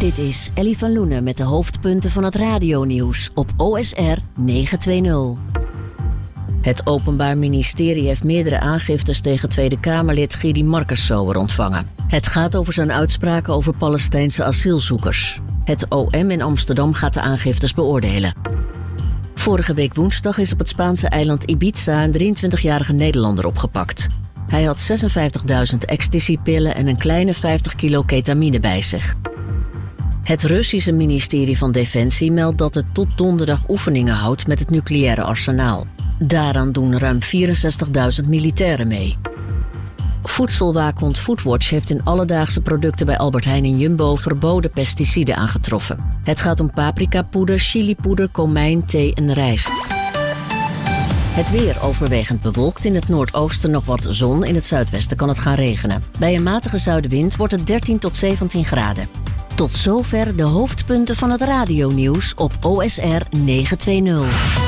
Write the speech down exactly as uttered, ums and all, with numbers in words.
Dit is Ellie van Loenen met de hoofdpunten van het radionieuws op O S R negenhonderdtwintig. Het Openbaar Ministerie heeft meerdere aangiftes tegen Tweede Kamerlid Gidi Markensauer ontvangen. Het gaat over zijn uitspraken over Palestijnse asielzoekers. Het O M in Amsterdam gaat de aangiftes beoordelen. Vorige week woensdag is op het Spaanse eiland Ibiza een drieëntwintigjarige Nederlander opgepakt. Hij had zesenvijftigduizend ecstasypillen en een kleine vijftig kilo ketamine bij zich. Het Russische ministerie van Defensie meldt dat het tot donderdag oefeningen houdt met het nucleaire arsenaal. Daaraan doen ruim vierenzestigduizend militairen mee. Voedselwaakhond Foodwatch heeft in alledaagse producten bij Albert Heijn en Jumbo verboden pesticiden aangetroffen. Het gaat om paprikapoeder, chilipoeder, komijn, thee en rijst. Het weer overwegend bewolkt, in het noordoosten nog wat zon, in het zuidwesten kan het gaan regenen. Bij een matige zuidenwind wordt het dertien tot zeventien graden. Tot zover de hoofdpunten van het radionieuws op O S R negenhonderdtwintig.